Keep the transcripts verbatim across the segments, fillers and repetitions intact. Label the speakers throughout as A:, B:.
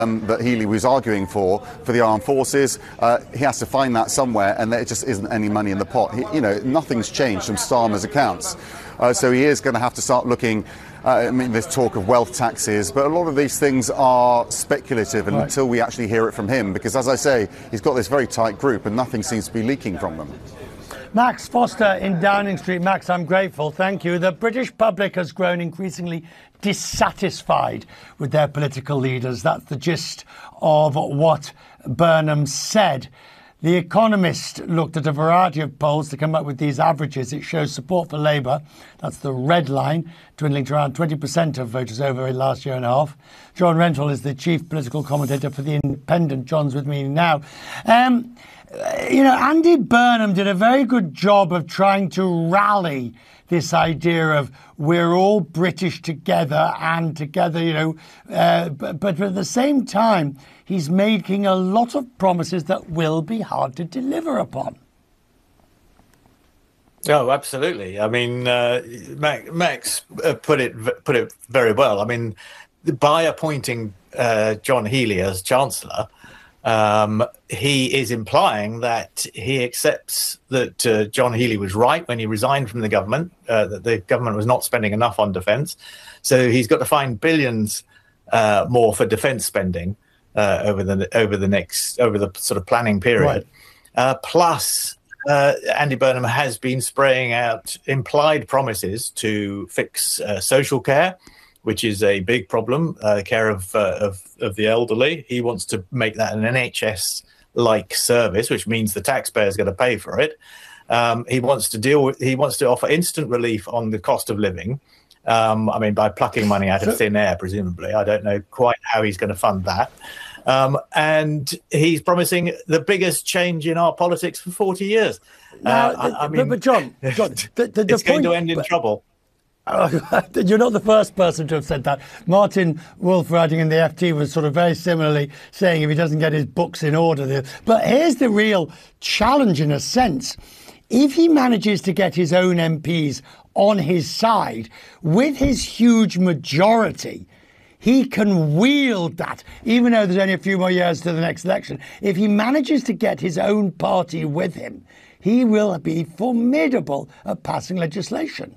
A: Um, that Healey was arguing for, for the armed forces. Uh, he has to find that somewhere, and there just isn't any money in the pot. He, you know, nothing's changed from Starmer's accounts. Uh, so he is going to have to start looking. Uh, I mean, there's talk of wealth taxes, but a lot of these things are speculative and
B: right.
A: until we actually hear it from him, because, as I say, he's got this very tight group and nothing seems to be leaking from them.
B: Max Foster in Downing Street. Max, I'm grateful. Thank you. The British public has grown increasingly dissatisfied with their political leaders. That's the gist of what Burnham said. The Economist looked at a variety of polls to come up with these averages. It shows support for Labour, that's the red line, dwindling to around twenty percent of voters over the last year and a half. John Rentoul is the chief political commentator for The Independent. John's with me now. Um, you know, Andy Burnham did a very good job of trying to rally this idea of we're all British together and together, you know, uh, but, but at the same time, he's making a lot of promises that will be hard to deliver upon.
C: Oh, absolutely. I mean, uh, Max, Max uh, put it put it very well. I mean, by appointing uh, John Healey as Chancellor, Um, he is implying that he accepts that uh, John Healey was right when he resigned from the government, uh, that the government was not spending enough on defence. So he's got to find billions uh, more for defence spending uh, over the over the next over the sort of planning period. Right. Uh, plus, uh, Andy Burnham has been spraying out implied promises to fix uh, social care, which is a big problem, uh, care of, uh, of of the elderly. He wants to make that an N H S-like service, which means the taxpayer is going to pay for it. Um, he wants to deal with. He wants to offer instant relief on the cost of living. Um, I mean, by plucking money out of thin air, presumably. I don't know quite how he's going to fund that. Um, and he's promising the biggest change in our politics for forty years.
B: Now,
C: uh, I, I mean,
B: but, but John, John the, the, the
C: it's going
B: point,
C: to end in
B: but,
C: trouble.
B: You're not the first person to have said that. Martin Wolf, writing in the F T, was sort of very similarly saying if he doesn't get his books in order. But here's the real challenge, in a sense. If he manages to get his own M Ps on his side with his huge majority, he can wield that, even though there's only a few more years to the next election. If he manages to get his own party with him, he will be formidable at passing legislation.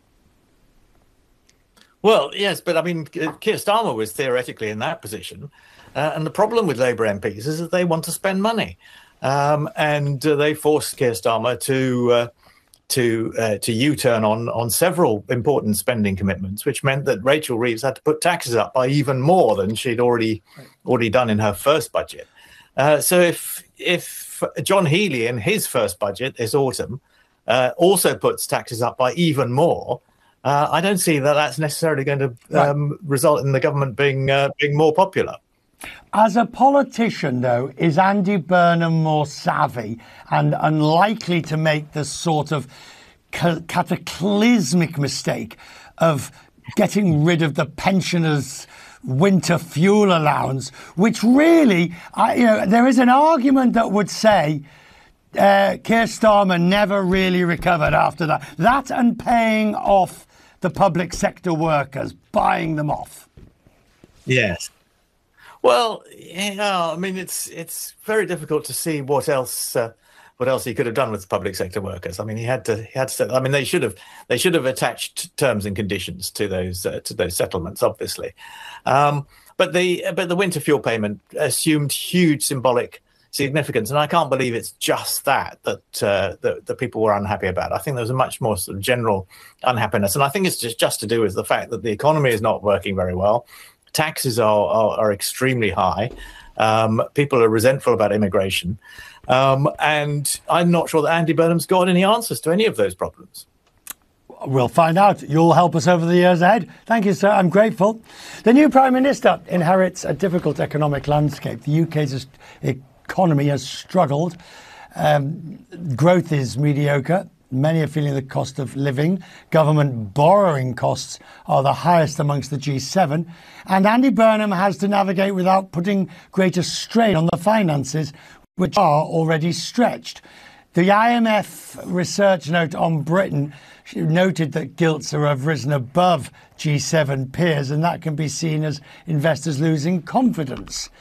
C: Well, yes, but I mean, Keir Starmer was theoretically in that position. Uh, and the problem with Labour M Ps is that they want to spend money. Um, and uh, they forced Keir Starmer to uh, to uh, to U-turn on, on several important spending commitments, which meant that Rachel Reeves had to put taxes up by even more than she'd already already done in her first budget. Uh, so if, if John Healey in his first budget this autumn uh, also puts taxes up by even more, Uh, I don't see that that's necessarily going to um, right. result in the government being uh, being more popular.
B: As a politician, though, is Andy Burnham more savvy and unlikely to make the sort of ca- cataclysmic mistake of getting rid of the pensioners' winter fuel allowance, which really, I, you know, there is an argument that would say uh, Keir Starmer never really recovered after that. That and paying off the public sector workers, buying them off.
C: Yes. Well, yeah, I mean, it's it's very difficult to see what else uh, what else he could have done with the public sector workers. I mean, he had to he had to. Set, I mean, they should have they should have attached terms and conditions to those uh, to those settlements, obviously. Um, but the but the winter fuel payment assumed huge symbolic significance, and I can't believe it's just that that uh, that, that people were unhappy about. I think there was a much more sort of general unhappiness, and I think it's just just to do with the fact that the economy is not working very well. Taxes are are, are extremely high. Um, people are resentful about immigration, um, and I'm not sure that Andy Burnham's got any answers to any of those problems.
B: We'll find out. You'll help us over the years ahead. Thank you, sir. I'm grateful. The new Prime Minister inherits a difficult economic landscape. The U K's economy has struggled. Um, growth is mediocre. Many are feeling the cost of living. Government borrowing costs are the highest amongst the G seven. And Andy Burnham has to navigate without putting greater strain on the finances, which are already stretched. The I M F research note on Britain noted that gilts are have risen above G seven peers, and that can be seen as investors losing confidence